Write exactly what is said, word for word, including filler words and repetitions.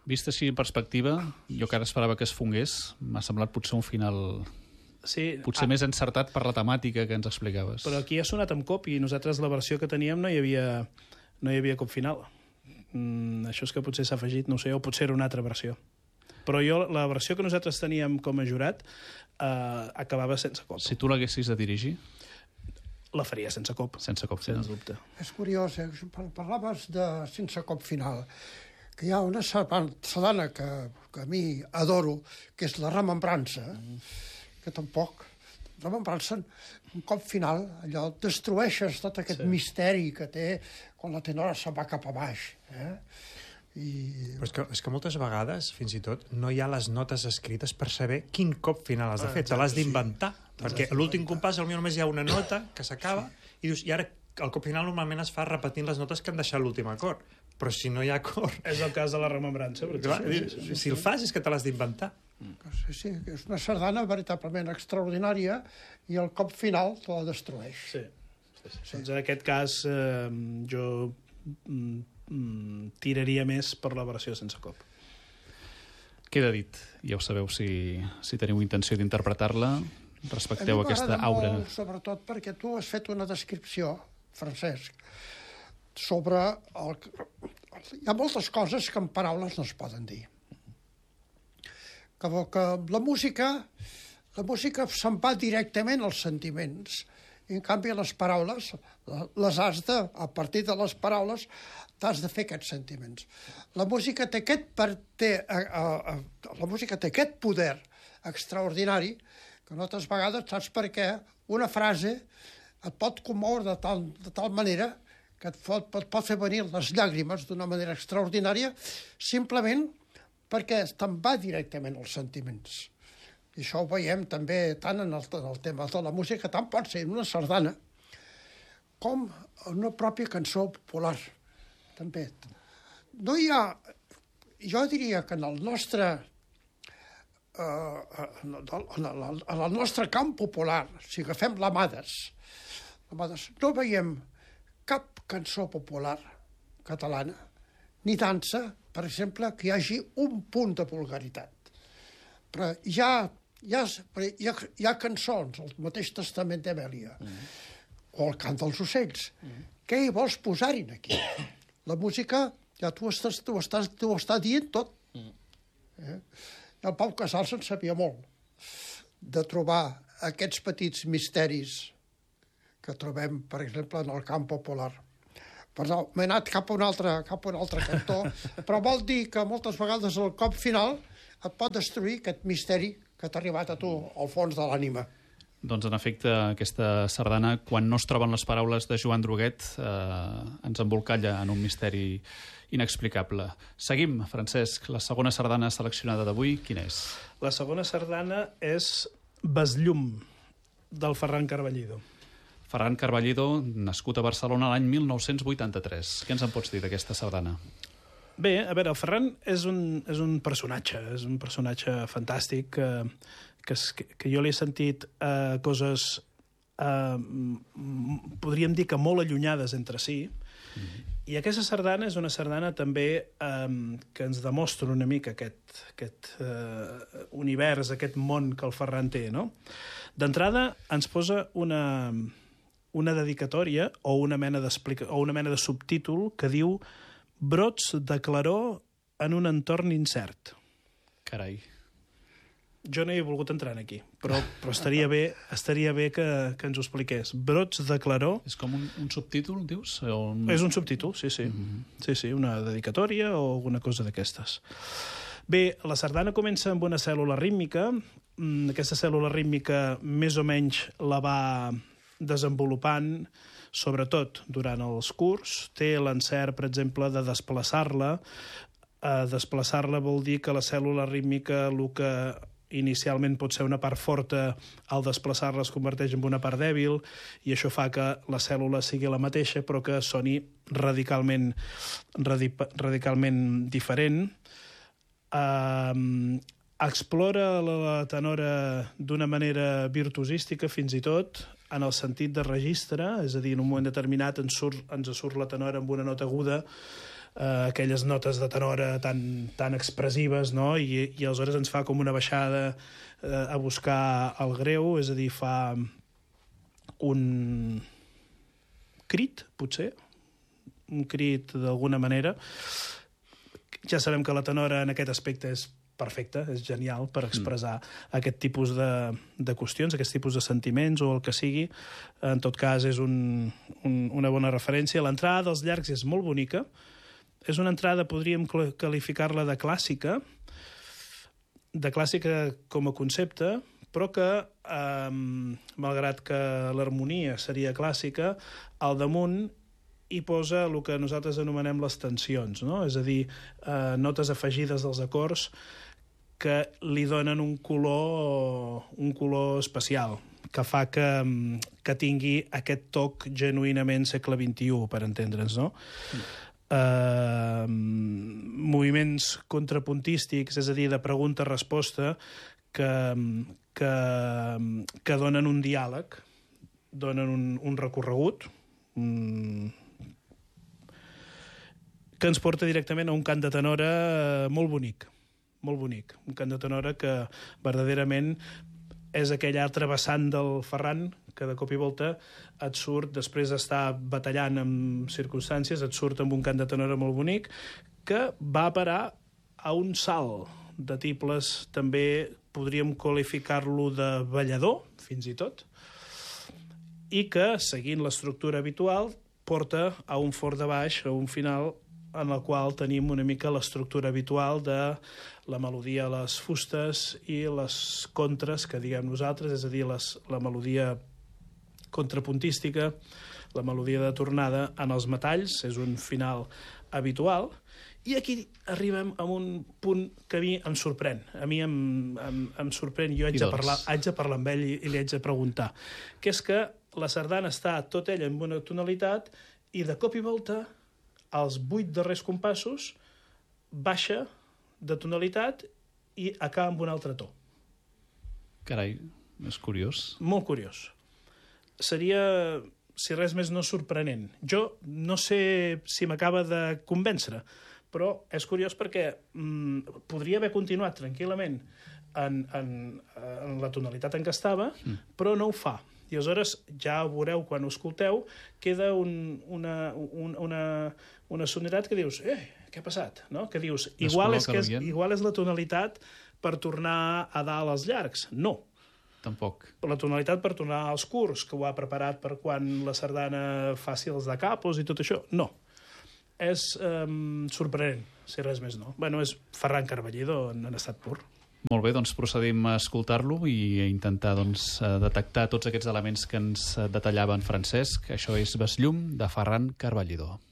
Vist així en perspectiva, jo que ara esperava que es fongués, m'ha semblat potser un final sí, potser ah, més encertat per la temàtica que ens explicaves. Però aquí ha sonat amb cop i nosaltres la versió que teníem no hi havia, no hi havia cop final. Mm, això és que potser s'ha afegit, no sé, o potser era una altra versió. Però jo, la versió que nosaltres teníem com a jurat eh, acabava sense cop. Si tu l'haguessis de dirigir? La faria sense cop. Sense cop final. Sens dubte. És curiós, eh? Parlaves de sense cop final, que hi ha una sardana que, que a mi adoro, que és la remembrança, mm. que tampoc... Remembrança, un cop final, allò, destrueixes tot aquest sí. misteri que té quan la tenora se'n va cap a baix. Eh? I... Però és que, és que moltes vegades, fins i tot, no hi ha les notes escrites per saber quin cop final has de fer. Ah, te l'has d'inventar. Sí. Perquè a l'últim compàs potser només hi ha una nota que s'acaba sí. i dius, i ara el cop final normalment es fa repetint les notes que han deixat l'últim acord. Però si no hi ha acord... És el cas de la remembrança. Clar, sí, sí, sí, si el fas és que te l'has d'inventar. Sí, sí, és una sardana veritablement extraordinària i el cop final te la destrueix. Sí. sí, sí. sí. Doncs en aquest cas eh, jo mm, tiraria més per la versió sense cop. Queda dit. Ja ho sabeu si, si teniu intenció d'interpretar-la. Respecteu aquesta aura. Molt, sobretot perquè tu has fet una descripció, Francesc, sobre... El... Hi ha moltes coses que en paraules no es poden dir. Que, que la música la música se'n va directament als sentiments i en canvi les paraules les has de, a partir de les paraules t'has de fer aquests sentiments. La música té aquest, per, té, a, a, a, la música té aquest poder extraordinari que moltes vegades saps per què una frase et pot commoure de tal, de tal manera que et pot, pot, pot fer venir les llàgrimes d'una manera extraordinària simplement perquè te'n va directament als sentiments. I això ho veiem també tant en el, en el tema de la música, tant pot ser en una sardana com en una pròpia cançó popular. També. No hi ha... Jo diria que en el nostre... Uh, en, el, en, el, en el nostre camp popular, si agafem l'Amades, l'Amades, no veiem cap cançó popular catalana, ni dansa, per exemple, que hi hagi un punt de vulgaritat. Però hi ha, hi ha, hi ha, hi ha cançons, el mateix Testament d'Emèlia, mm. o el Cant dels ocells. Mm. Què hi vols posar-hi aquí? La música, ja tu estàs, tu estàs, tu estàs dient tot. Mm. Eh? El Pau Casals en sabia molt de trobar aquests petits misteris que trobem, per exemple, en el camp popular. Perdó, m'he anat cap a un altre, cap a un altre cantó, però vol dir que moltes vegades el cop final et pot destruir aquest misteri que t'ha arribat a tu al fons de l'ànima. Doncs, en efecte, aquesta sardana, quan no es troben les paraules de Joan Druguet, eh, ens embolcalla en un misteri inexplicable. Seguim, Francesc. La segona sardana seleccionada d'avui, quina és? La segona sardana és Besllum, del Ferran Carballido. Ferran Carballido, nascut a Barcelona l'any mil nou-cents vuitanta-tres. Què ens en pots dir d'aquesta sardana? Bé, a veure, el Ferran és un, és un personatge, és un personatge fantàstic que, que, que jo li he sentit eh, coses, eh, podríem dir que molt allunyades entre si, mm-hmm. i aquesta sardana és una sardana també eh, que ens demostra una mica aquest, aquest eh, univers, aquest món que el Ferran té, no? D'entrada ens posa una, una dedicatòria o una mena d'explica, o una mena de subtítol que diu Brots de claror en un entorn incert. Carai. Jo no hi he volgut entrar aquí, però, però estaria bé, estaria bé que, que ens ho expliqués. Brots de claror... És com un, un subtítol, dius? O un... És un subtítol, sí, sí. Mm-hmm. Sí, sí, una dedicatòria o alguna cosa d'aquestes. Bé, la sardana comença amb una cèl·lula rítmica. Aquesta cèl·lula rítmica més o menys la va desenvolupant, sobretot durant els curs. Té l'encert, per exemple, de desplaçar-la. Eh, desplaçar-la vol dir que la cèl·lula rítmica, el que inicialment pot ser una part forta, al desplaçar-la es converteix en una part dèbil, i això fa que la cèl·lula sigui la mateixa, però que soni radicalment, radi, radicalment diferent. Eh, explora la tenora d'una manera virtuosística, fins i tot, en el sentit de registre, és a dir, en un moment determinat ens surt, ens surt la tenora amb una nota aguda, eh, aquelles notes de tenora tan, tan expressives, no? I, i aleshores ens fa com una baixada eh, a buscar el greu, és a dir, fa un crit, potser, un crit d'alguna manera. Ja sabem que la tenora en aquest aspecte és perfecta, és genial per expressar mm. aquest tipus de, de qüestions, aquest tipus de sentiments o el que sigui. En tot cas, és un, un, una bona referència. L'entrada dels llargs és molt bonica. És una entrada, podríem qualificar-la de clàssica, de clàssica com a concepte, però que, eh, malgrat que l'harmonia seria clàssica, al damunt hi posa el que nosaltres anomenem les tensions, no? És a dir, eh, notes afegides dels acords que li donen un color, un color especial, que fa que, que tingui aquest toc genuïnament segle vint-i-u, per entendre'ns, no? Mm. Uh, moviments contrapuntístics, és a dir, de pregunta-resposta, que, que, que donen un diàleg, donen un, un recorregut, un, que ens porta directament a un cant de tenora molt bonic, molt bonic. Un cant de tenora que verdaderament és aquell altre vessant del Ferran que de cop i volta et surt, després d'estar batallant amb circumstàncies, et surt amb un cant de tenora molt bonic que va parar a un salt de tibles, també podríem qualificar-lo de ballador, fins i tot, i que, seguint l'estructura habitual, porta a un fort de baix, a un final en el qual tenim una mica l'estructura habitual de la melodia a les fustes i les contres, que diguem nosaltres, és a dir, les, la melodia contrapuntística, la melodia de tornada en els metalls, és un final habitual, i aquí arribem a un punt que a mi em sorprèn. A mi em, em, em sorprèn, jo haig de, parlar, haig de parlar amb ell i, i li haig de preguntar, que és que la sardana està tot ella en una tonalitat i de cop i volta als vuit darrers compassos baixa de tonalitat i acaba amb un altre to. Carai, és curiós. Molt curiós. Seria, si res més, no sorprenent. Jo no sé si m'acaba de convèncer, però és curiós perquè mm, podria haver continuat tranquil·lament en, en, en la tonalitat en què estava, mm. però no ho fa. I aleshores, ja ho veureu quan ho escolteu, queda un, una, un, una, una sonoritat que dius, eh, què ha passat? No? Que dius, igual és, que és, igual és la tonalitat per tornar a dalt als llargs. No. Tampoc. La tonalitat per tornar als curts, que ho ha preparat per quan la sardana faci els de capos i tot això. No. És um, sorprenent, si res més no. Bueno, és Ferran Carballido en, en estat pur. Molt bé, doncs procedim a escoltar-lo i a intentar doncs, detectar tots aquests elements que ens detallava en Francesc. Això és Besllum, de Ferran Carballido.